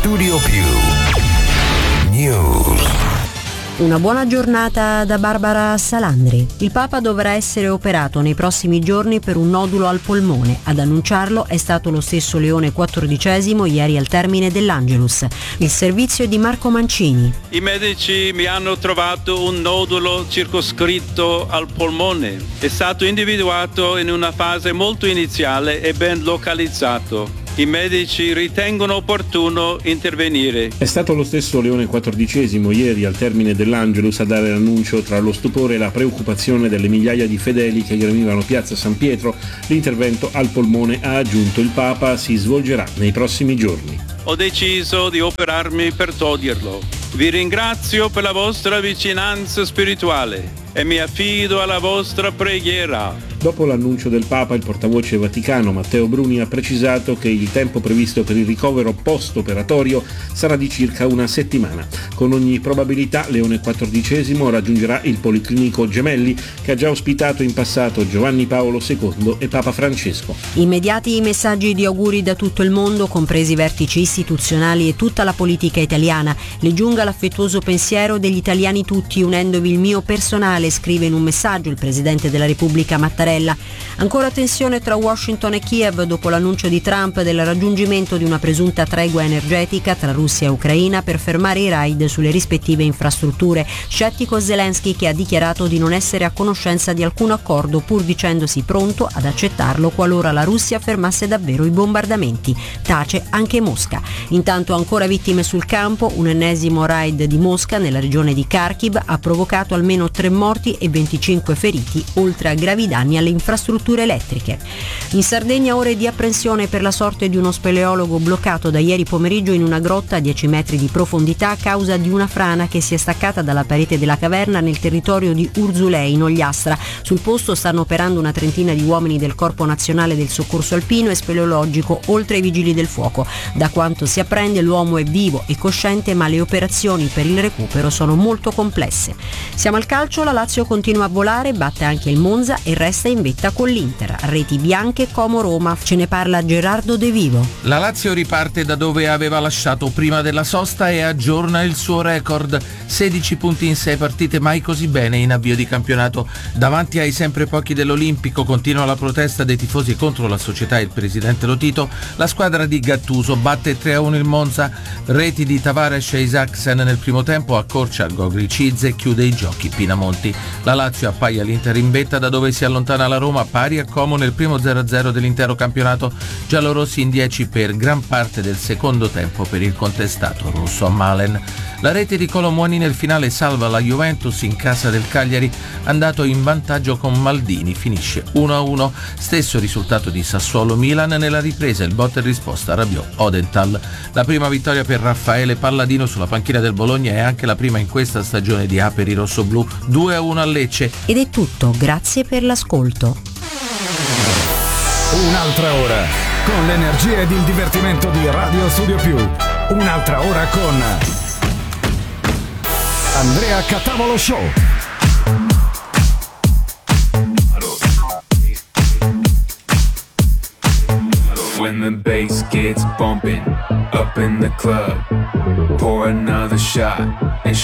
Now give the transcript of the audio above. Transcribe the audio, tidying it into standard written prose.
Studio Più News. Una buona giornata da Barbara Salandri. Il Papa dovrà essere operato nei prossimi giorni per un nodulo al polmone. Ad annunciarlo è stato lo stesso Leone XIV ieri al termine dell'Angelus. Il servizio è di Marco Mancini. I medici mi hanno trovato un nodulo circoscritto al polmone. È stato individuato in una fase molto iniziale e ben localizzato. I medici ritengono opportuno intervenire. È stato lo stesso Leone XIV ieri al termine dell'Angelus a dare l'annuncio. Tra lo stupore e la preoccupazione delle migliaia di fedeli che gremivano piazza San Pietro. L'intervento al polmone, ha aggiunto il Papa, si svolgerà nei prossimi giorni. Ho deciso di operarmi per toglierlo. Vi ringrazio per la vostra vicinanza spirituale e mi affido alla vostra preghiera. Dopo l'annuncio del Papa, il portavoce Vaticano Matteo Bruni ha precisato che il tempo previsto per il ricovero post-operatorio sarà di circa una settimana. Con ogni probabilità Leone XIV raggiungerà il Policlinico Gemelli, che ha già ospitato in passato Giovanni Paolo II e Papa Francesco. Immediati i messaggi di auguri da tutto il mondo, compresi i vertici istituzionali e tutta la politica italiana. Le giunga l'affettuoso pensiero degli italiani tutti, unendovi il mio personale, scrive in un messaggio il Presidente della Repubblica Mattarella. Ancora tensione tra Washington e Kiev dopo l'annuncio di Trump del raggiungimento di una presunta tregua energetica tra Russia e Ucraina per fermare i raid sulle rispettive infrastrutture. Scettico Zelensky, che ha dichiarato di non essere a conoscenza di alcun accordo, pur dicendosi pronto ad accettarlo qualora la Russia fermasse davvero i bombardamenti. Tace anche Mosca. Intanto ancora vittime sul campo. Un ennesimo raid di Mosca nella regione di Kharkiv ha provocato almeno 3 morti e 25 feriti, oltre a gravi danni alle infrastrutture elettriche. In Sardegna ore di apprensione per la sorte di uno speleologo bloccato da ieri pomeriggio in una grotta a 10 metri di profondità a causa di una frana che si è staccata dalla parete della caverna nel territorio di Urzulei, in Ogliastra. Sul posto stanno operando una trentina di uomini del Corpo Nazionale del Soccorso Alpino e Speleologico, oltre ai vigili del fuoco. Da quanto si apprende, l'uomo è vivo e cosciente, ma le operazioni per il recupero sono molto complesse. Siamo al calcio, la Lazio continua a volare, batte anche il Monza e resta in vetta con l'Inter. Reti bianche Como Roma, ce ne parla Gerardo De Vivo. La Lazio riparte da dove aveva lasciato prima della sosta e aggiorna il suo record: 16 punti in 6 partite, mai così bene in avvio di campionato. Davanti ai sempre pochi dell'Olimpico continua la protesta dei tifosi contro la società e il presidente Lotito. La squadra di Gattuso batte 3-1 il Monza, reti di Tavares e Isaacsen nel primo tempo, accorcia Gogri Cizze e chiude i giochi Pinamonti. La Lazio appaglia l'Inter in vetta da dove si allontana la Roma, pari a Como nel primo 0-0 dell'intero campionato. Giallorossi in 10 per gran parte del secondo tempo per il contestato russo Malen. La rete di Colomoni nel finale salva la Juventus in casa del Cagliari, andato in vantaggio con Maldini, finisce 1-1. Stesso risultato di Sassuolo-Milan nella ripresa, il botta e risposta Rabiot-Odenthal. La prima vittoria per Raffaele Palladino sulla panchina del Bologna è anche la prima in questa stagione di Aperi rossoblù, 2-1 a Lecce. Ed è tutto, grazie per l'ascolto. Un'altra ora con l'energia ed il divertimento di Radio Studio Più. Un'altra ora con Andrea Catavolo Show. When the bass gets bumping up in the club, pour another shot and